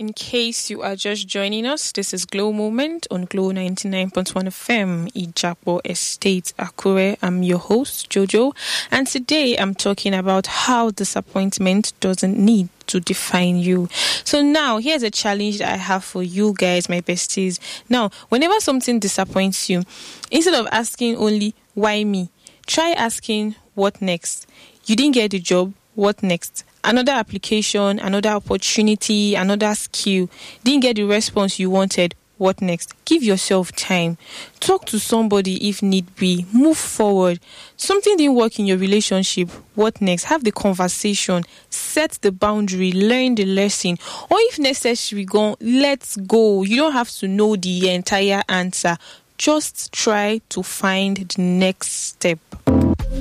In case you are just joining us, this is Glow Moment on Glow 99.1 FM, Ijapo Estate, Akure. I'm your host, Jojo, and today I'm talking about how disappointment doesn't need to define you. So now, here's a challenge that I have for you guys, my besties. Now, whenever something disappoints you, instead of asking only, why me? Try asking, what next? You didn't get the job, what next? Another application, another opportunity, another skill. Didn't get the response you wanted. What next? Give yourself time. Talk to somebody if need be. Move forward. Something didn't work in your relationship. What next? Have the conversation. Set the boundary. Learn the lesson. Or if necessary, let's go. You don't have to know the entire answer. Just try to find the next step.